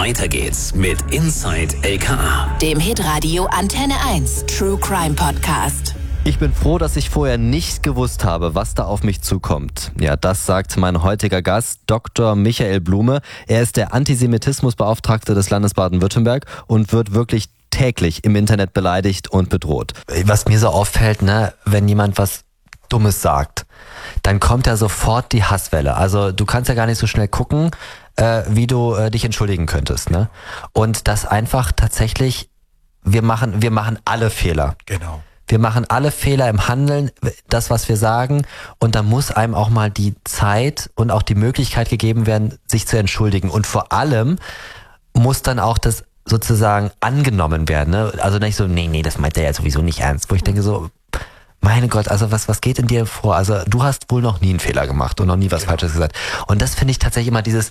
Weiter geht's mit Inside LKA, dem Hitradio Antenne 1 True Crime Podcast. Ich bin froh, dass ich vorher nicht gewusst habe, was da auf mich zukommt. Ja, das sagt mein heutiger Gast, Dr. Michael Blume. Er ist der Antisemitismusbeauftragte des Landes Baden-Württemberg und wird wirklich täglich im Internet beleidigt und bedroht. Was mir so auffällt, wenn jemand was Dummes sagt, dann kommt ja sofort die Hasswelle. Also du kannst ja gar nicht so schnell gucken, wie du dich entschuldigen könntest. Ne? Und das einfach tatsächlich, wir machen alle Fehler. Genau. Wir machen alle Fehler im Handeln, das, was wir sagen. Und da muss einem auch mal die Zeit und auch die Möglichkeit gegeben werden, sich zu entschuldigen. Und vor allem muss dann auch das sozusagen angenommen werden. Ne? Also nicht so, nee, das meint der ja sowieso nicht ernst. Wo ich denke so, meine Gott, also was geht in dir vor? Also du hast wohl noch nie einen Fehler gemacht und noch nie was Falsches gesagt. Und das finde ich tatsächlich immer dieses,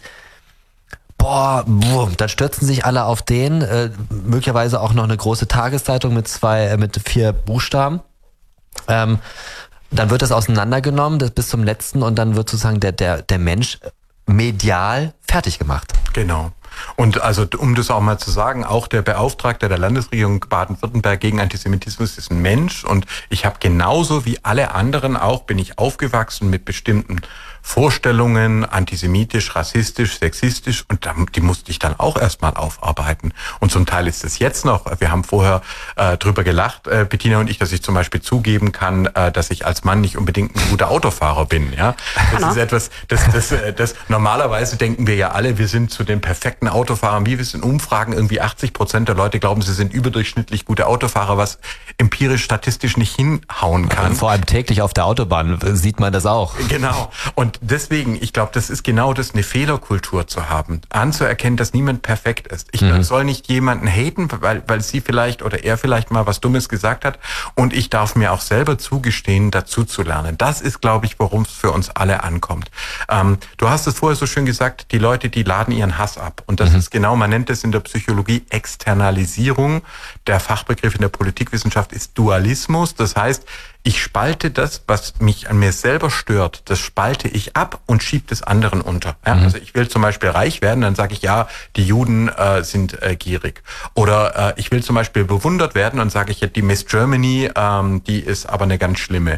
dann stürzen sich alle auf den, möglicherweise auch noch eine große Tageszeitung mit 4 Buchstaben. Dann wird das auseinandergenommen, das bis zum letzten, und dann wird sozusagen der Mensch medial fertig gemacht. Genau. Und also, um das auch mal zu sagen, auch der Beauftragte der Landesregierung Baden-Württemberg gegen Antisemitismus ist ein Mensch, und ich habe genauso wie alle anderen auch, bin ich aufgewachsen mit bestimmten Vorstellungen, antisemitisch, rassistisch, sexistisch, und die musste ich dann auch erstmal aufarbeiten. Und zum Teil ist es jetzt noch, wir haben vorher drüber gelacht, Bettina und ich, dass ich zum Beispiel zugeben kann, dass ich als Mann nicht unbedingt ein guter Autofahrer bin. Ja, das ist etwas, das normalerweise denken wir ja alle, wir sind zu den perfekten Autofahrern. Wie wir es in Umfragen, irgendwie 80% der Leute glauben, sie sind überdurchschnittlich gute Autofahrer, was empirisch statistisch nicht hinhauen kann. Vor allem täglich auf der Autobahn sieht man das auch. Genau. Und deswegen, ich glaube, das ist genau das, eine Fehlerkultur zu haben, anzuerkennen, dass niemand perfekt ist. Ich soll nicht jemanden haten, weil sie vielleicht oder er vielleicht mal was Dummes gesagt hat, und ich darf mir auch selber zugestehen, dazu zu lernen. Das ist, glaube ich, worum es für uns alle ankommt. Du hast es vorher so schön gesagt, die Leute, die laden ihren Hass ab. Und das ist genau, man nennt es in der Psychologie Externalisierung. Der Fachbegriff in der Politikwissenschaft ist Dualismus. Das heißt, ich spalte das, was mich an mir selber stört, das spalte ich ab und schiebe das anderen unter. Ja, also ich will zum Beispiel reich werden, dann sage ich, ja, die Juden sind gierig. Oder ich will zum Beispiel bewundert werden, und sage ich, ja, die Miss Germany, die ist aber eine ganz schlimme.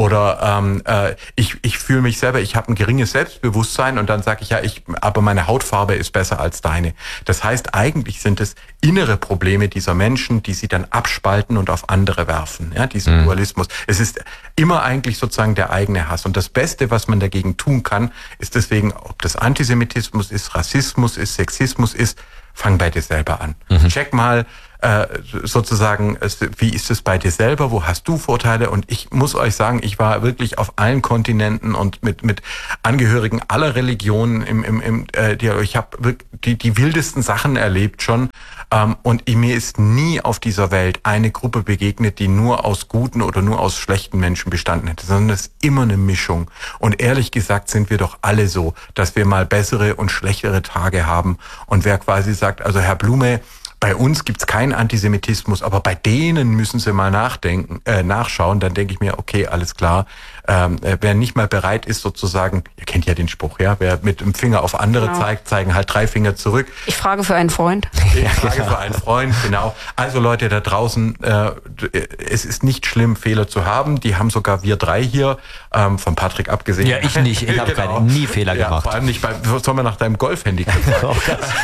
Oder ich fühle mich selber, ich habe ein geringes Selbstbewusstsein, und dann sage ich, ja, aber meine Hautfarbe ist besser als deine. Das heißt, eigentlich sind es innere Probleme dieser Menschen, die sie dann abspalten und auf andere werfen. Ja, diesen Dualismus. Es ist immer eigentlich sozusagen der eigene Hass. Und das Beste, was man dagegen tun kann, ist deswegen, ob das Antisemitismus ist, Rassismus ist, Sexismus ist, fang bei dir selber an. Check mal sozusagen, wie ist es bei dir selber, wo hast du Vorteile? Und ich muss euch sagen, ich war wirklich auf allen Kontinenten und mit Angehörigen aller Religionen ich habe die wildesten Sachen erlebt schon, und mir ist nie auf dieser Welt eine Gruppe begegnet, die nur aus guten oder nur aus schlechten Menschen bestanden hätte, sondern es ist immer eine Mischung. Und ehrlich gesagt sind wir doch alle so, dass wir mal bessere und schlechtere Tage haben. Und wer quasi sagt, also Herr Blume, bei uns gibt's keinen Antisemitismus, aber bei denen müssen Sie mal nachschauen, dann denke ich mir, okay, alles klar. Wer nicht mal bereit ist, sozusagen, ihr kennt ja den Spruch, ja, wer mit dem Finger auf andere zeigt, zeigen halt 3 Finger zurück. Ich frage für einen Freund. Ich frage für einen Freund, genau. Also Leute da draußen, es ist nicht schlimm, Fehler zu haben. Die haben sogar wir 3 hier, von Patrick abgesehen. Ja, ich nicht. Ich habe nie Fehler gemacht. Vor allem nicht soll man nach deinem Golfhandy Lieber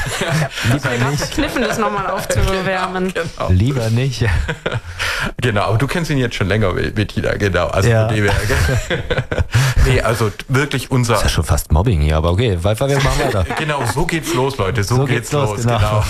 nicht. Kniffen, das nochmal aufzuwärmen. Genau. Lieber nicht. Genau, aber du kennst ihn jetzt schon länger, Bettina, genau. Also von dem her, nee, also wirklich unser... Das ist ja schon fast Mobbing hier, aber okay, wir machen weiter. Genau, so geht's los, Leute, so geht's los. Genau.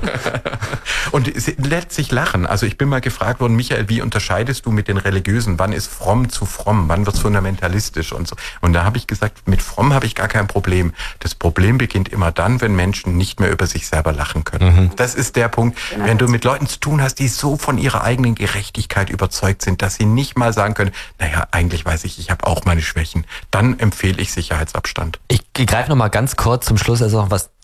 Und letztlich lachen. Also ich bin mal gefragt worden, Michael, wie unterscheidest du mit den Religiösen? Wann ist fromm zu fromm? Wann wird's fundamentalistisch und so? Und da habe ich gesagt, mit fromm habe ich gar kein Problem. Das Problem beginnt immer dann, wenn Menschen nicht mehr über sich selber lachen können. Das ist der Punkt, wenn du mit Leuten zu tun hast, die so von ihrer eigenen Gerechtigkeit überzeugt sind, dass sie nicht mal sagen können, naja, eigentlich weiß ich habe auch meine Schwächen. Dann empfehle ich Sicherheitsabstand. Ich greife noch mal ganz kurz zum Schluss noch was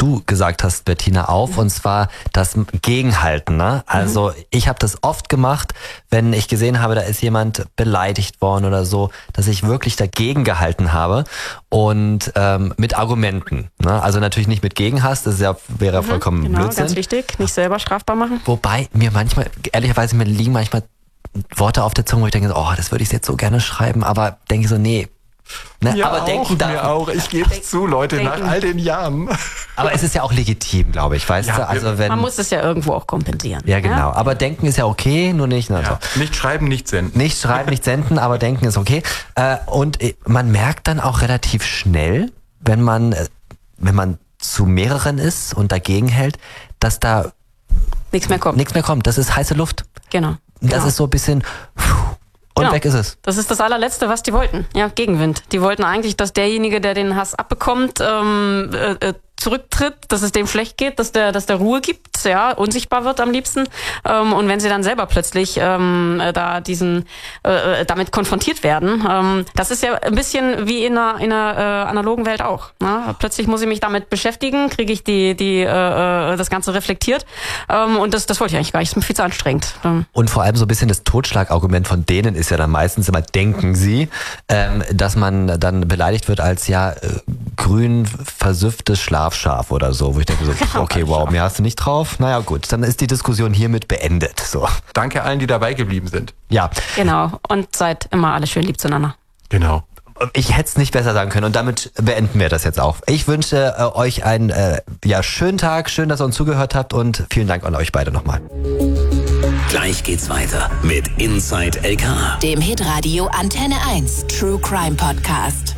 du gesagt hast, Bettina, auf, und zwar das Gegenhalten. Ne? Also ich habe das oft gemacht, wenn ich gesehen habe, da ist jemand beleidigt worden oder so, dass ich wirklich dagegen gehalten habe und mit Argumenten. Ne? Also natürlich nicht mit Gegenhass, das wäre vollkommen Blödsinn. Ganz wichtig, nicht selber strafbar machen. Wobei mir manchmal, ehrlicherweise, mir liegen manchmal Worte auf der Zunge, wo ich denke, oh, das würde ich jetzt so gerne schreiben, aber denke so, nee. Ne, mir aber auch, denken darf. mir auch. Ich gebe es zu, Leute, nach all den Jahren. Aber es ist ja auch legitim, glaube ich, weißt du? Also wenn, man muss es ja irgendwo auch kompensieren. ja, genau. Ja? Aber denken ist ja okay, nur nicht. Also. Ja. Nicht schreiben, nicht senden. Nicht schreiben, nicht senden, aber denken ist okay. Und man merkt dann auch relativ schnell, wenn man zu mehreren ist und dagegen hält, dass da nichts mehr kommt. Das ist heiße Luft. Genau. Das ist so ein bisschen... Und weg ist es. Das ist das allerletzte, was die wollten. Ja, Gegenwind. Die wollten eigentlich, dass derjenige, der den Hass abbekommt, zurücktritt, dass es dem schlecht geht, dass der Ruhe gibt, ja, unsichtbar wird am liebsten. Und wenn sie dann selber plötzlich damit konfrontiert werden, das ist ja ein bisschen wie in einer analogen Welt auch. Ne? Plötzlich muss ich mich damit beschäftigen, kriege ich das Ganze reflektiert. Und das wollte ich eigentlich gar nicht. Das ist mir viel zu anstrengend. Und vor allem so ein bisschen das Totschlagargument von denen ist ja dann meistens immer, denken sie, dass man dann beleidigt wird als grün versüfftes Schlafschaf oder so, wo ich denke so, okay, wow, mehr hast du nicht drauf. Naja gut, dann ist die Diskussion hiermit beendet. So. Danke allen, die dabei geblieben sind. Ja. Genau, und seid immer alle schön lieb zueinander. Genau. Ich hätte es nicht besser sagen können und damit beenden wir das jetzt auch. Ich wünsche euch einen schönen Tag, schön, dass ihr uns zugehört habt und vielen Dank an euch beide nochmal. Gleich geht's weiter mit Inside LKA. Dem Hitradio Antenne 1 True Crime Podcast.